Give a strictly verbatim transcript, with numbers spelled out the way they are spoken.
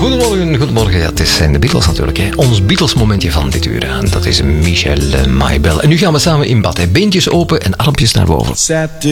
Goedemorgen, goedemorgen. Ja, het zijn de Beatles natuurlijk. Hè. Ons Beatles-momentje van dit uur. En dat is Michel Maybell. En nu gaan we samen in bad. Hè. Beentjes open en armpjes naar boven.